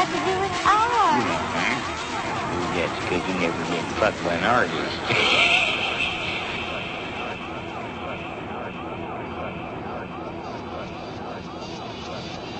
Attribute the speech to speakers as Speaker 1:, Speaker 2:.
Speaker 1: got to do with art?
Speaker 2: Well, that's because you never been fucked by an artist.